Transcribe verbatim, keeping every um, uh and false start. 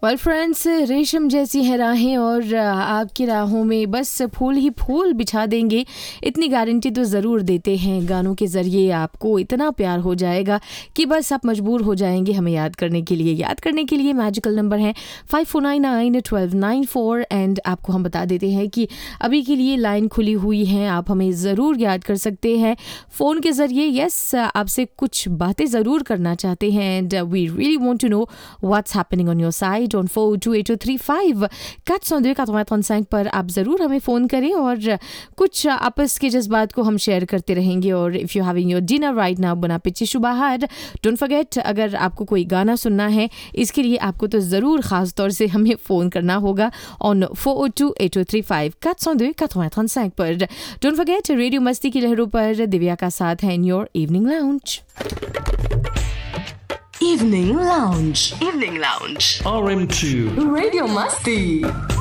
Well friends, रेशम जैसी है राहें और आपकी राहों में बस फूल ही फूल बिछा देंगे, इतनी गारंटी तो ज़रूर देते हैं। गानों के ज़रिए आपको इतना प्यार हो जाएगा कि बस आप मजबूर हो जाएंगे हमें याद करने के लिए। याद करने के लिए मैजिकल नंबर है five four nine nine twelve nine four and आपको हम बता देते हैं कि अभी के लिए लाइन खुली हुई है, आप हमें ज़रूर याद कर सकते हैं फ़ोन के ज़रिए। यस, आपसे कुछ बातें ज़रूर करना चाहते हैं and we really want to know what's happening on your side on four to eight to three five quatre cent deux quatre-vingts trente-cinq पर आप ज़रूर हमें फ़ोन करें और कुछ आपस के जज्बात को हम शेयर करते रहेंगे। और if you having your dinner right now, बना पिच्ची शुबाहर, डोंट फॉरगेट, अगर आपको कोई गाना सुनना है इसके लिए आपको तो ज़रूर ख़ास तौर से हमें फ़ोन करना होगा on four to eight to three five quatre cent deux quatre-vingts trente-cinq पर। डोंट फॉरगेट, रेडियो मस्ती की लहरों पर दिव्या का साथ है in your evening lounge. Evening Lounge. Evening Lounge. R M two. Radio Masti.